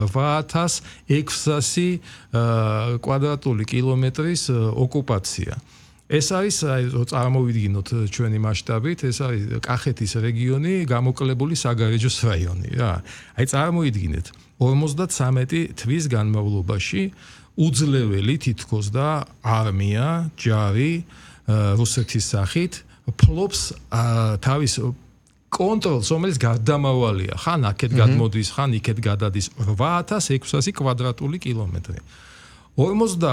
8600 კვადრატული კილომეტრის ოკუპაცია. ეს არის წარმოვიდგინოთ ჩვენი მასშტაბით, ეს არის კახეთის რეგიონი, გამოკლებული საგარეჯოს რაიონი რა. აი წარმოვიდგინეთ 53 თვის განმავლობაში უძლეველი თითქოს და არმია, ჯარი რუსეთის სახით ფლობს თავის კონტროლს, რომელიც გარდამავალია. ხან აქეთ გადმოდის, ხან იქეთ გადადის 8600 კვადრატული კილომეტრი.